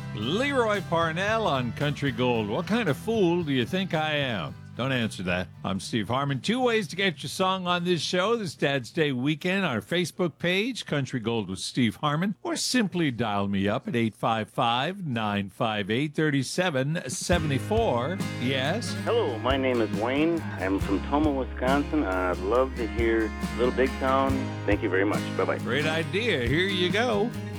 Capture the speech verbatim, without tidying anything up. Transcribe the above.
Leroy Parnell on Country Gold. What kind of fool do you think I am? Don't answer that. I'm Steve Harmon. Two ways to get your song on this show. This Dad's Day weekend, our Facebook page, Country Gold with Steve Harmon, or simply dial me up at eight five five, nine five eight, three seven seven four. Yes? Hello, my name is Wayne. I'm from Toma, Wisconsin. I'd love to hear Little Big Town. Thank you very much. Bye-bye. Great idea. Here you go.